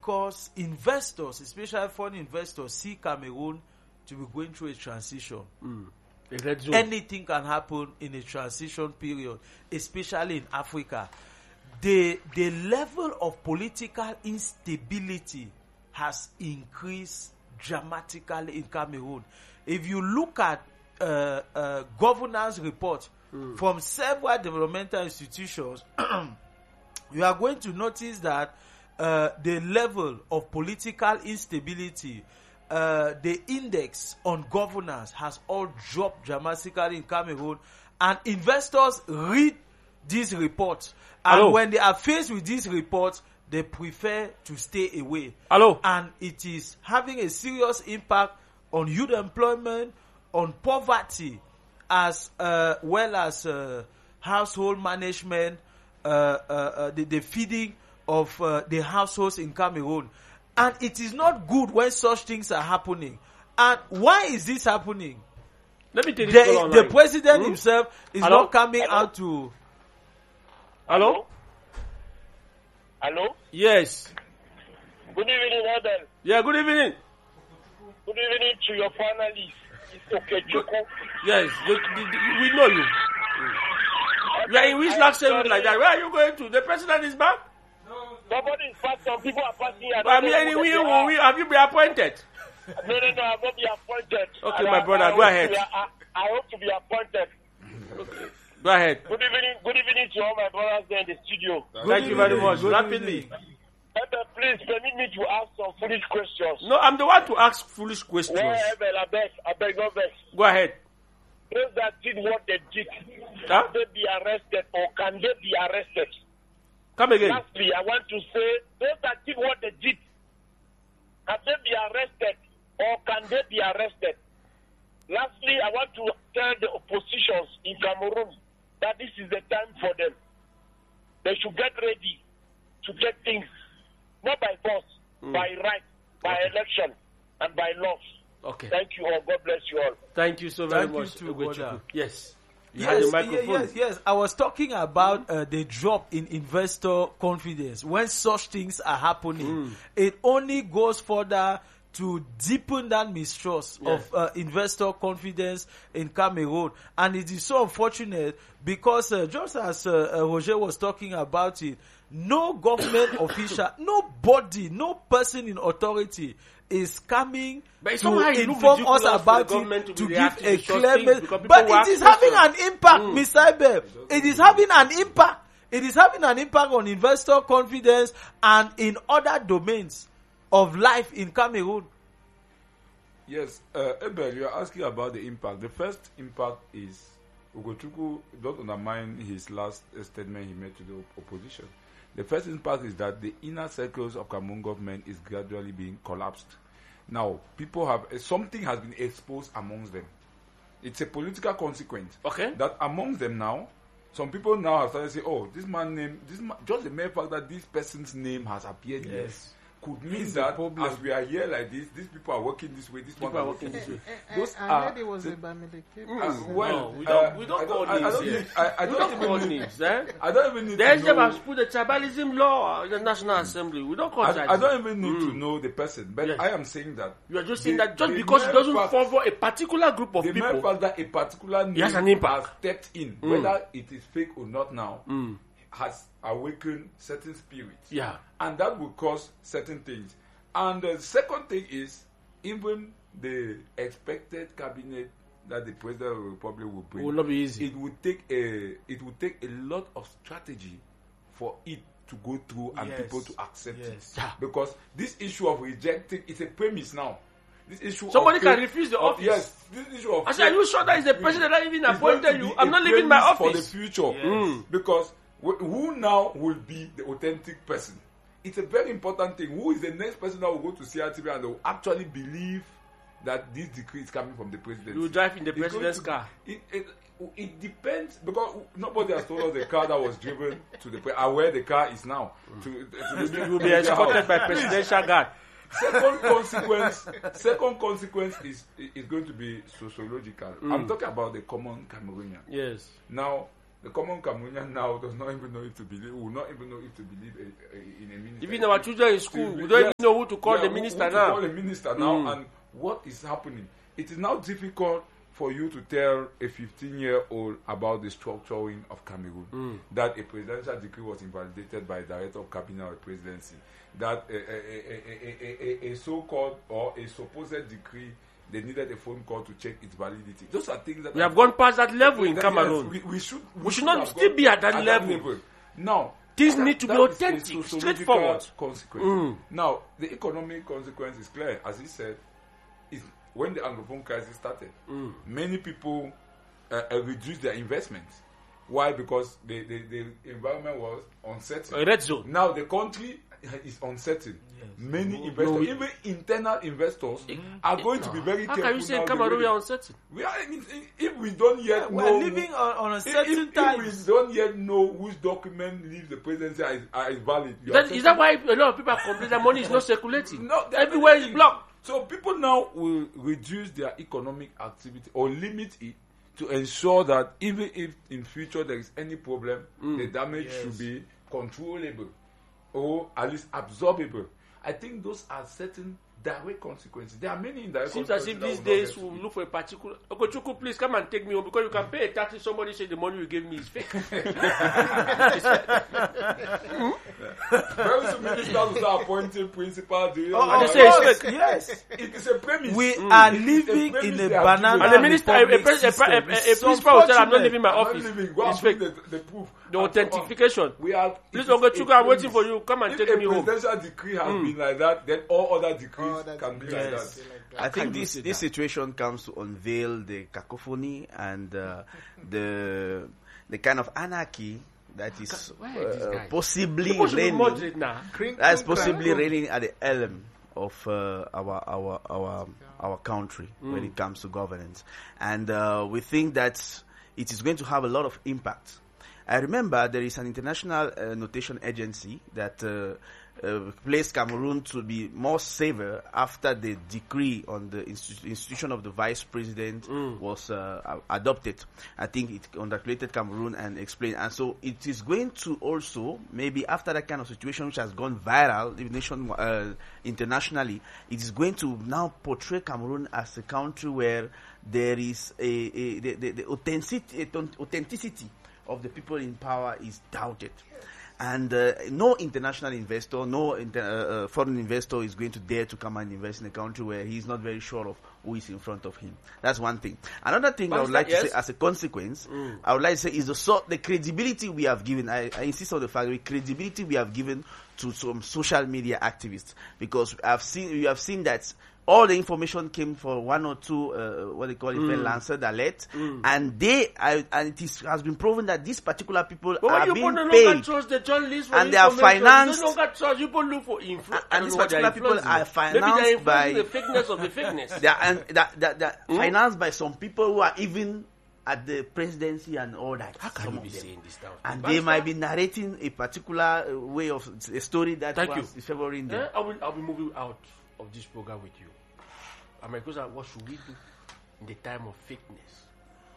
because investors, especially foreign investors, see Cameroon to be going through a transition. Anything can happen in a transition period, especially in Africa. The level of political instability has increased dramatically in Cameroon. If you look at governance report from several developmental institutions, you are going to notice that the level of political instability, the index on governance has all dropped dramatically in Cameroon, and investors read these reports, and when they are faced with these reports, they prefer to stay away. And it is having a serious impact on youth employment, on poverty, as well as household management, the feeding of the households in Cameroon. And it is not good when such things are happening. And why is this happening? Let me take this call online. The president himself is not coming out to... Hello? Hello? Yes. Good evening, Adel. Yeah, good evening. Good evening to your panelists. It's Okechukwu. Yes, we know you. You are in which luxury like that? Where are you going to? The president is back? Nobody is back. Some people are passing. Have you been appointed? No, I've not been appointed. Okay, my brother, go ahead. I hope to be appointed. Okay. Go ahead. Good evening to all my brothers there in the studio. Thank you very much. Rapidly. Please permit me to ask some foolish questions. No, I'm the one to ask foolish questions. I beg, no vex. Go ahead. Those that did what they did, Huh? can they be arrested or can they be arrested? Come again. Lastly, I want to say, those that did what they did, can they be arrested or can they be arrested? Lastly, I want to tell the oppositions in Cameroon that this is the time for them. They should get ready to get things, not by force, by right, by election, and by laws. Okay. Thank you all. God bless you all. Thank you so very Thank you much. too, brother. Yes. You had the Yes, microphone. yes. I was talking about the drop in investor confidence. When such things are happening, it only goes further to deepen that mistrust of investor confidence in Cameroon. And it is so unfortunate because just as Roger was talking about it, no government official, nobody, no person in authority is coming to inform us about it, to give a clear message. But it is having an impact, Mr. Ibe. It is having an impact. It is having an impact on investor confidence and in other domains of life in Cameroon. Yes, Abel, you are asking about the impact. The first impact is Ugochukwu don't undermine his last statement he made to the opposition. The first impact is that the inner circles of Cameroon government is gradually being collapsed. Now, people have something has been exposed amongst them. It's a political consequence. Okay. That amongst them now, some people now have started to say, "Oh, this man name, just the mere fact that this person's name has appeared here could mean that as we are here like this, these people are working this way, these people are working this way." Those I heard it was a Bamileke. We don't call names. I don't even need. The SDM has put the tribalism law in the National Assembly. We don't call that. I don't even need to know the person, but I am saying that you are just saying that just because it doesn't favor a particular group of the people, mere fact that a particular name has an impact. has stepped in, whether it is fake or not now, has awakened certain spirits. Yeah. And that will cause certain things. And the second thing is, even the expected cabinet that the President of the Republic will bring will not be easy. It would take a lot of strategy for it to go through and people to accept it. Yeah. Because this issue of rejecting, it's a premise now. This issue somebody of can refuse the office. Yes, this issue of I said, are you sure that is the president that even appointed you? I'm not leaving my office for the future. Because who now will be the authentic person? It's a very important thing. Who is the next person that will go to CRTV and they will actually believe that this decree is coming from the president? You will drive in the president's car. It depends, because nobody has told us the car that was driven to the and where the car is now. You will be escorted by presidential guard. Second consequence is going to be sociological. I'm talking about the common Cameroonian. Yes. Now, The common Cameroonian now does not even know if to believe. Will not even know if to believe in a minister. Even our children in school, we don't even know who to call the minister now. Call the minister now, and what is happening? It is now difficult for you to tell a 15-year-old about the structuring of Cameroon, that a presidential decree was invalidated by a director of cabinet or presidency, that a so-called or a supposed decree, they needed a phone call to check its validity. Those are things that we have gone past that level in Cameroon. Yes, we should not still be at that level. Now, things need to be authentic, straightforward. Consequence. Now, the economic consequence is clear. As he said, when the Anglophone crisis started, many people reduced their investments. Why? Because the environment was uncertain. A red zone. Now the country is uncertain. Yes. Many investors, even internal investors, are going to be very careful. How can you say Cameroon we are uncertain? We are, if we don't yet know, we're living on uncertain times. If we don't yet know which document leaves the presidency is valid. Is that why a lot of people are complaining that money is not circulating? No, everywhere is blocked. So people now will reduce their economic activity or limit it to ensure that even if in future there is any problem, the damage should be controllable or at least absorbable. I think those are certain direct consequences. There are many indirect consequences. Seems as if these days we look for a particular. Okochukwu, please come and take me home, because you can pay a tax if somebody says the money you gave me is fake. Very soon ministers will start appointing principals. They say it's fake. Yes, it is a premise. We are living in a banana. And the minister, a principal will say, "I'm not leaving my office." It's fake. The proof, the authentication. Please, Okochukwu, I'm waiting for you. Come and take me home. If a presidential decree has been like that, then all other decrees can be like that. I think this situation comes to unveil the cacophony and the kind of anarchy that is possibly reigning. That's possibly reigning at the helm of our country when it comes to governance, and we think that it is going to have a lot of impact. I remember there is an international notation agency that placed Cameroon to be more severe after the decree on the institution of the vice president was adopted. I think it congratulated Cameroon and explained. And so it is going to also, maybe after that kind of situation which has gone viral internationally, it is going to now portray Cameroon as a country where there is the authenticity of the people in power is doubted. And no international investor, no foreign investor is going to dare to come and invest in a country where he's not very sure of who is in front of him. That's one thing. Another thing I would like to say as a consequence, I would like to say is the credibility we have given. I insist on the fact the credibility we have given to some social media activists, because we have seen that all the information came for one or two, what they call it, lancet alert, and it has been proven that these particular people are being paid, and they are financed, and these particular people are financed by the fakeness of the fakeness. They are financed by some people who are even at the presidency and all that. How can you be saying this now? And they might be narrating a particular way of a story that was favoring them. I'll be moving out of this program with you. What should we do in the time of fakeness?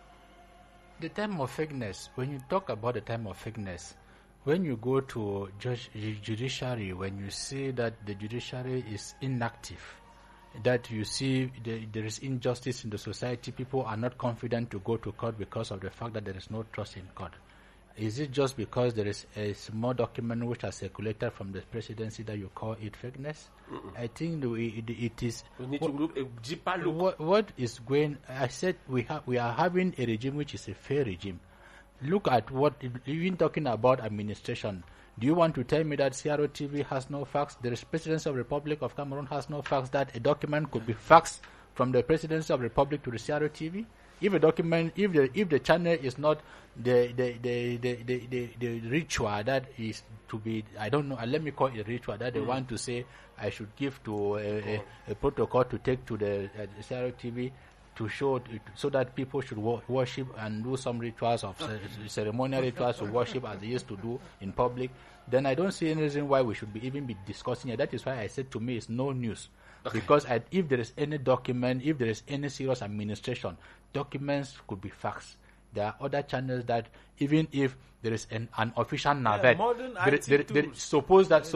The time of fakeness, when you talk about the time of fakeness, when you go to judiciary, when you see that the judiciary is inactive, that you see there is injustice in the society, people are not confident to go to court because of the fact that there is no trust in court. Is it just because there is a small document which has circulated from the presidency that you call it fakeness? I think it is. We need to look a deeper look. What is going? I said we are having a regime which is a fair regime. Look at what, even talking about administration. Do you want to tell me that CROTV has no facts? The Presidency of the Republic of Cameroon has no facts that a document could be faxed from the Presidency of the Republic to the CROTV? If a document, if the channel is not the ritual that is to be, I don't know, let me call it a ritual that they want to say I should give to a protocol to take to the CROTV to show so that people should worship and do some rituals of ceremonial rituals of worship as they used to do in public, then I don't see any reason why we should even be discussing it. That is why I said to me it's no news. Okay. Because if there is any document, if there is any serious administration, documents could be faxed. there are other channels that even if there is an official navette, suppose that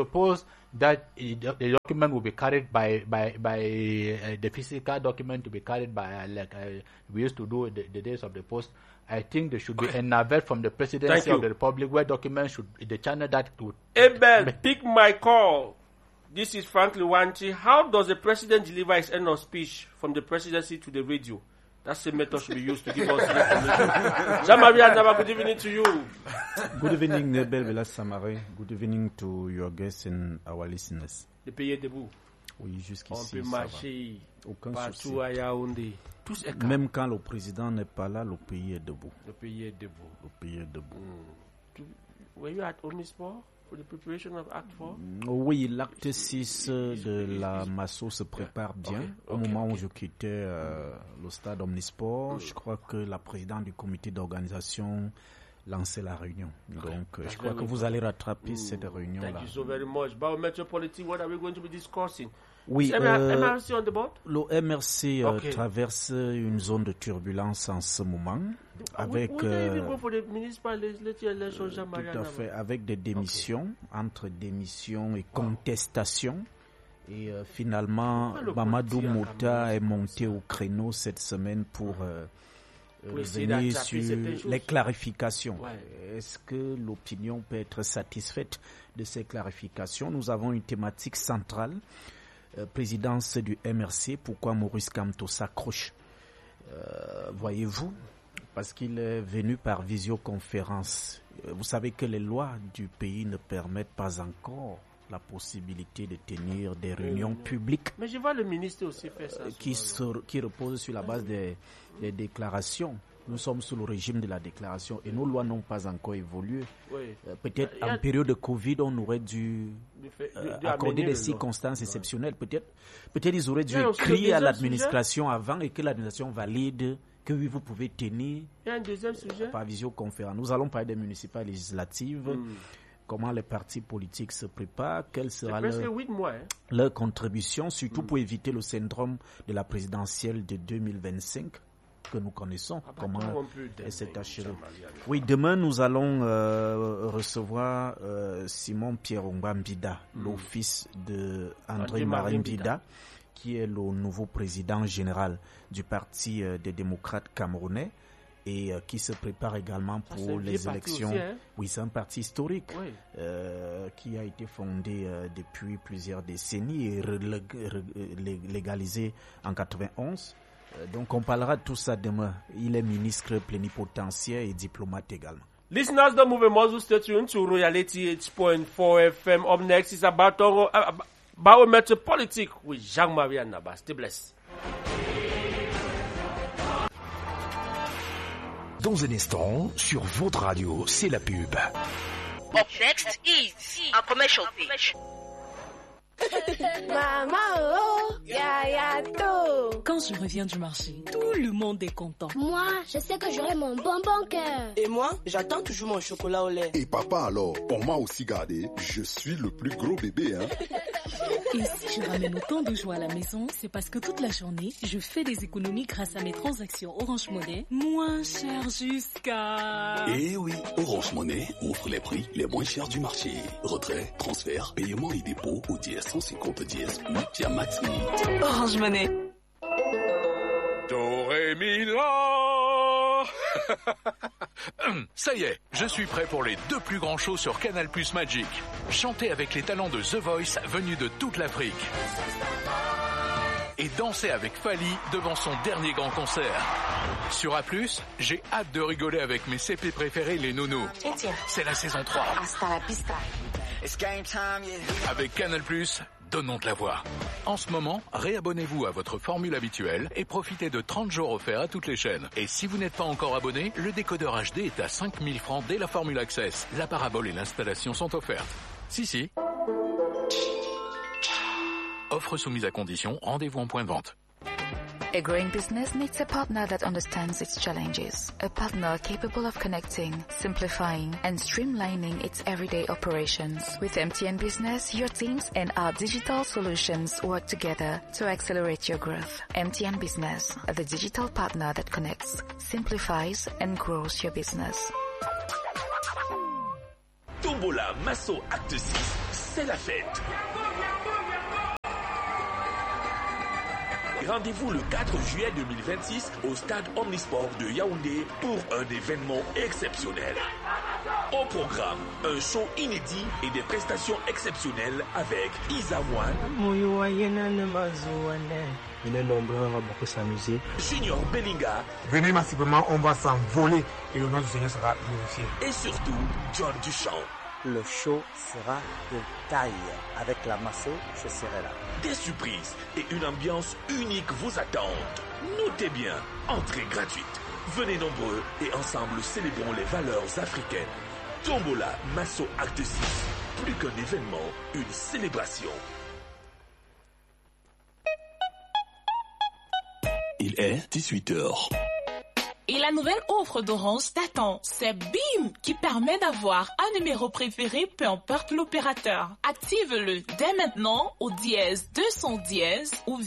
the document will be carried by the physical document to be carried by we used to do the days of the post. I think there should be a navette from the presidency of the republic where documents should the channel that would. Abel, pick my call. This is Frank Liwanti. How does the president deliver his end of speech from the presidency to the radio? That's the method should be used to give us the information. Jean-Marie Annaba, good evening to you. Good evening, Nebel Velas Samare. Good evening to your guests and our listeners. Le pays est debout. Oui, jusqu'ici. On peut marcher partout souci. À Yaoundé. Même quand le président n'est pas là, le pays est debout. Le pays est debout. Le pays est debout. Were you at Omnisport for the preparation of Act 4? Oui, l'acte 6 de la Masso se prépare bien. Au moment où je quittais le stade Omnisport, je crois que la présidente du comité d'organisation lançait la réunion. Donc, je crois que vous allez rattraper cette réunion-là. Thank you so very much. Biometropolitan, what are we going to be discussing? Oui, MRC on the board? Le MRC traverse une zone de turbulence en ce moment avec tout à fait, avec des démissions, entre démissions et contestations. Et finalement, Mamadou Mouta est monté au créneau cette semaine pour revenir sur les clarifications. Est-ce que l'opinion peut être satisfaite de ces clarifications? Nous avons une thématique centrale. Présidence du MRC, pourquoi Maurice Kamto s'accroche, voyez-vous, parce qu'il est venu par visioconférence. Vous savez que les lois du pays ne permettent pas encore la possibilité de tenir des réunions publiques. Mais je vois le ministre aussi faire ça. Qui repose sur la base des déclarations. Nous sommes sous le régime de la déclaration et nos lois n'ont pas encore évolué. Peut-être en période de Covid, on aurait dû accorder des circonstances exceptionnelles. Peut-être ils auraient dû écrire à l'administration avant et que l'administration valide que oui, vous pouvez tenir par visioconférence. Nous allons parler des municipales législatives. Comment les partis politiques se préparent, quelle sera leur contribution, surtout pour éviter le syndrome de la présidentielle de 2025 que nous connaissons, comment elle s'est achevée. Oui, demain nous allons recevoir Simon Pierre-Omba Mbida, l'office de André-Marie Mbida, qui est le nouveau président général du Parti des démocrates camerounais et qui se prépare également pour les élections. Aussi, hein? Oui, c'est un parti historique qui a été fondé depuis plusieurs décennies et légalisé en 91. Donc on parlera de tout ça demain. Il est ministre plénipotentiaire et diplomate également. Listeners, don't move a muzzle, stay tuned to Royalty 8.4 FM. Up next is about Biometropolitan with Jean-Marie Annaba. Stay blessed. Dans un instant, sur votre radio, c'est la pub. Up next is a commercial pitch. Maman, oh, yaya to. Quand je reviens du marché, tout le monde est content. Moi, je sais que j'aurai mon bonbon cœur. Et moi, j'attends toujours mon chocolat au lait. Et papa alors, on m'a aussi gardé. Je suis le plus gros bébé, hein. Et si je ramène autant de joie à la maison, c'est parce que toute la journée, je fais des économies grâce à mes transactions Orange Money, moins chères jusqu'à... Eh oui, Orange Money offre les prix les moins chers du marché. Retrait, transfert, paiement et dépôt au dièse 150 dièse ou via Maxi. Orange Money. Do, ré, mi, la. Ça y est, je suis prêt pour les 2 plus grands shows sur Canal+ Magic. Chanter avec les talents de The Voice venus de toute l'Afrique. Et danser avec Fali devant son dernier grand concert. Sur A+, j'ai hâte de rigoler avec mes CP préférés, les nounous. C'est la saison 3. Hasta la pista. It's game time, yeah. Avec Canal+, donnons de la voix. En ce moment, réabonnez-vous à votre formule habituelle et profitez de 30 jours offerts à toutes les chaînes. Et si vous n'êtes pas encore abonné, le décodeur HD est à 5000 francs dès la formule Access. La parabole et l'installation sont offertes. Si. Offre soumise à condition, rendez-vous en point de vente. A growing business needs a partner that understands its challenges, a partner capable of connecting, simplifying, and streamlining its everyday operations. With MTN Business, your teams and our digital solutions work together to accelerate your growth. MTN Business, the digital partner that connects, simplifies, and grows your business. Tombola Masso Acte 6, c'est la fête. Rendez-vous le 4 juillet 2026 au stade Omnisport de Yaoundé pour un événement exceptionnel. Au programme, un show inédit et des prestations exceptionnelles avec Isa One, Il est nombreux, on va beaucoup s'amuser. Junior Bellinga. Venez massivement, on va s'envoler et le nom du Seigneur sera glorifié. Et surtout, John Duchamp. Le show sera de taille. Avec la Masso, je serai là. Des surprises et une ambiance unique vous attendent. Notez bien, entrée gratuite. Venez nombreux et ensemble célébrons les valeurs africaines. Tombola Masso Acte 6. Plus qu'un événement, une célébration. Il est 18h. Et la nouvelle offre d'Orange t'attend. C'est BIM qui permet d'avoir un numéro préféré peu importe l'opérateur. Active-le dès maintenant au dièse 210 ou